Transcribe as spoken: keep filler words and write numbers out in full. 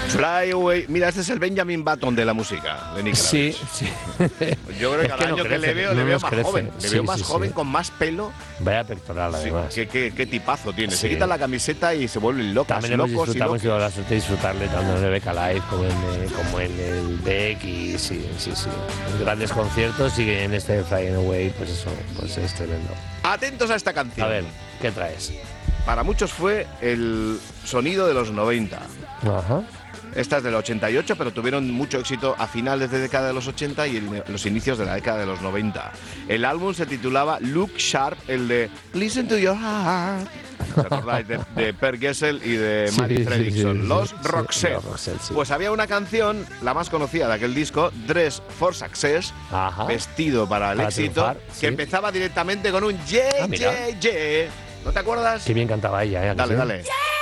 Fly Away. Mira, este es el Benjamin Button de la música de Nick Sí, Kravitz. sí. Yo creo que Es cada que no año que crece, le veo, no le veo nos más crece. joven. Le Sí, veo más sí, joven, sí. con más pelo. Vaya pectoral, Sí, además. qué, qué, qué tipazo tiene. Se Sí. quita la camiseta y se vuelven locas, También hemos locos y disfrutado, hemos locos. tenido la suerte de disfrutarle tanto en Rebecca Live como en, eh, como en el Beck y sí, sí, sí. Grandes conciertos y en este Flying Away, pues eso, pues es tremendo. Atentos a esta canción. A ver, ¿qué traes? Para muchos fue el sonido de los noventa. Ajá. Esta es del ochenta y ocho, pero tuvieron mucho éxito a finales de década de los ochenta y en los inicios de la década de los noventa. El álbum se titulaba Look Sharp, el de Listen to Your Heart. ¿Os acordáis de, de Per Gessle y de Sí, Mary sí, Fredriksson? sí, Los sí, Roxette. los Roxette, sí. Pues había una canción, la más conocida de aquel disco, Dress for Success, Ajá. vestido para el Para éxito, triunfar, que sí. empezaba directamente con un yeah, Ah, mira. yeah, yeah. ¿No te acuerdas? Qué bien cantaba ella, ¿eh? ¿A que Dale, sí? dale.